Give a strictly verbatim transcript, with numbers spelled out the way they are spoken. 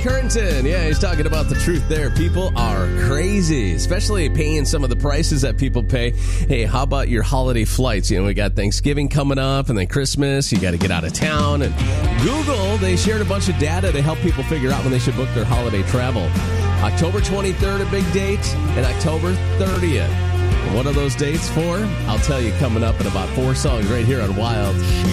Currington. Yeah, he's talking about the truth there. People are crazy, especially paying some of the prices that people pay. Hey, how about your holiday flights? You know, we got Thanksgiving coming up and then Christmas. You got to get out of town. And Google, they shared a bunch of data to help people figure out when they should book their holiday travel. October twenty-third, a big date, and October thirtieth. What are those dates for? I'll tell you coming up in about four songs right here on Wild.